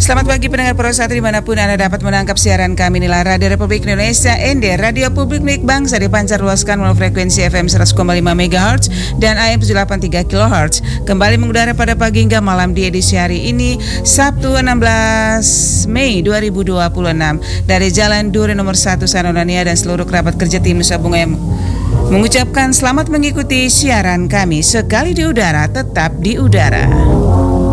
Selamat pagi pendengar Pro 1 dimanapun Anda dapat menangkap siaran kami. Inilah Radio Republik Indonesia ND, Radio Publik milik bangsa, dipancar luaskan melalui frekuensi FM 100,5 MHz dan AM 783 kHz. Kembali mengudara pada pagi hingga malam di edisi hari ini, Sabtu 16 Mei 2026 dari Jalan Duri nomor 1 Sanonania dan seluruh kerabat kerja tim Nusa Bunga yang mengucapkan selamat mengikuti siaran kami. Sekali di udara, tetap di udara.